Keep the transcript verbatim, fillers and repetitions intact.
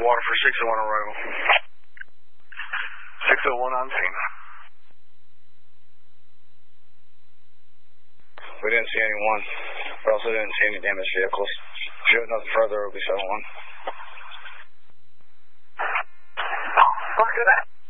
Water for six oh one arrival. six oh one on scene. We didn't see anyone. We also didn't see any damaged vehicles. If you have nothing further, it will be seven one. Look at that.